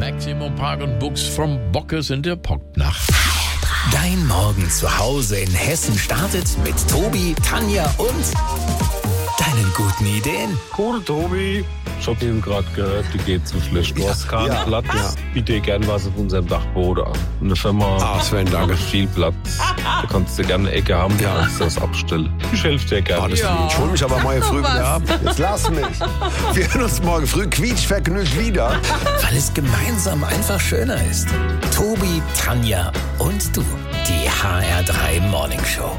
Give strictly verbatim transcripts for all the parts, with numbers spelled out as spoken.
Maximum Park und Books from Bockes in der Popnacht. Dein Morgen zu Hause in Hessen startet mit Tobi, Tanja und deinen guten Ideen. Cool, Tobi. Ich hab eben gerade gehört, die geht zu schlecht. Du hast keinen ja, Platz. ja. Biete dir gern was auf unserem Dachboden an. Und eine Firma Ah, Sven, danke. hat viel Platz. Da kannst du gerne eine Ecke haben, ja. Kannst du das abstellen. Ich helfe dir gerne. Oh, das Ja. Ich hol mich aber morgen früh wieder ab. Jetzt lass mich. Wir hören uns morgen früh quietschvergnügt wieder. Weil es gemeinsam einfach schöner ist. Tobi, Tanja und du. Die H R drei Morning Show.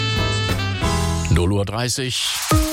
null Uhr dreißig.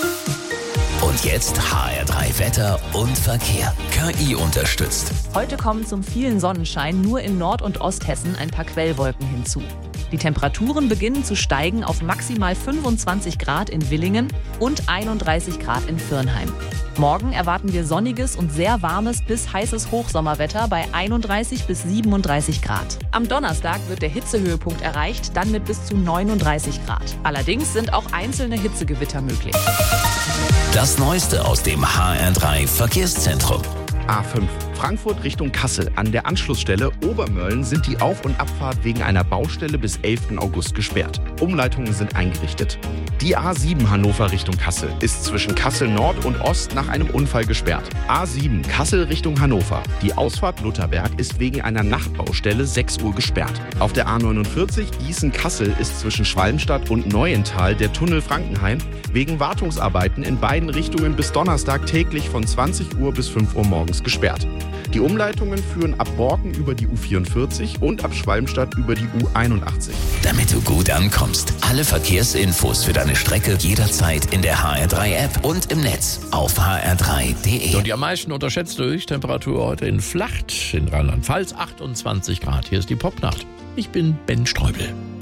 Und jetzt H R drei Wetter und Verkehr. K I unterstützt. Heute kommen zum vielen Sonnenschein nur in Nord- und Osthessen ein paar Quellwolken hinzu. Die Temperaturen beginnen zu steigen auf maximal fünfundzwanzig Grad in Willingen und einunddreißig Grad in Virnheim. Morgen erwarten wir sonniges und sehr warmes bis heißes Hochsommerwetter bei einunddreißig bis siebenunddreißig Grad. Am Donnerstag wird der Hitzehöhepunkt erreicht, dann mit bis zu neununddreißig Grad. Allerdings sind auch einzelne Hitzegewitter möglich. Das Neueste aus dem H R drei Verkehrszentrum. A fünf Frankfurt Richtung Kassel. An der Anschlussstelle Obermölln sind die Auf- und Abfahrt wegen einer Baustelle bis elften August gesperrt. Umleitungen sind eingerichtet. Die A sieben Hannover Richtung Kassel ist zwischen Kassel Nord und Ost nach einem Unfall gesperrt. A sieben Kassel Richtung Hannover. Die Ausfahrt Lutherberg ist wegen einer Nachtbaustelle sechs Uhr gesperrt. Auf der A neunundvierzig Gießen-Kassel ist zwischen Schwalmstadt und Neuental der Tunnel Frankenheim wegen Wartungsarbeiten in beiden Richtungen bis Donnerstag täglich von zwanzig Uhr bis fünf Uhr morgens gesperrt. Die Umleitungen führen ab Borken über die U vierundvierzig und ab Schwalmstadt über die U einundachtzig. Damit du gut ankommst. Alle Verkehrsinfos für deine Strecke jederzeit in der H R drei App und im Netz auf h r drei punkt d e. Und die am meisten unterschätzte Höchsttemperatur heute in Flacht in Rheinland-Pfalz, achtundzwanzig Grad. Hier ist die Popnacht. Ich bin Ben Streubel.